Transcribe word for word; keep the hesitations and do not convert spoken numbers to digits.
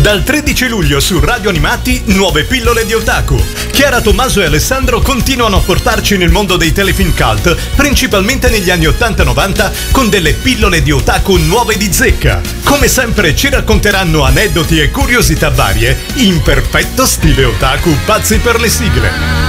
Dal tredici luglio su Radio Animati, nuove pillole di otaku. Chiara Tommaso e Alessandro continuano a portarci nel mondo dei telefilm cult, principalmente negli anni ottanta novanta, con delle pillole di otaku nuove di zecca. Come sempre ci racconteranno aneddoti e curiosità varie, in perfetto stile otaku pazzi per le sigle.